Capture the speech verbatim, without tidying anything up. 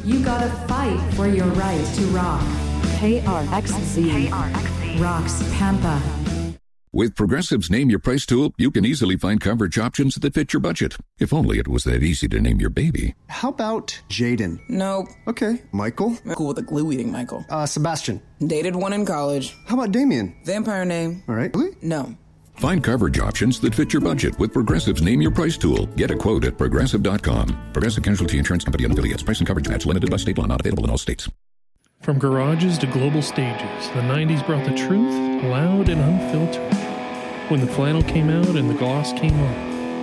You gotta fight for your right to rock. K R X Z. K R X Z. Rocks Pampa. With Progressive's Name Your Price tool, you can easily find coverage options that fit your budget. If only it was that easy to name your baby. How about Jaden? Nope. Okay. Michael? I'm cool with a glue-eating Michael. Uh, Sebastian? Dated one in college. How about Damien? Vampire name. All right. Really? No. Find coverage options that fit your budget with Progressive's Name Your Price tool. Get a quote at Progressive dot com. Progressive Casualty Insurance Company and affiliates. Price and coverage match limited by state law. Not available in all states. From garages to global stages, the nineties brought the truth, loud and unfiltered. When the flannel came out and the gloss came on,